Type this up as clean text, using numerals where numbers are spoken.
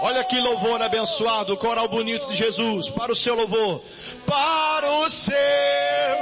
Olha que louvor abençoado, coral bonito de Jesus, para o seu louvor. Para o seu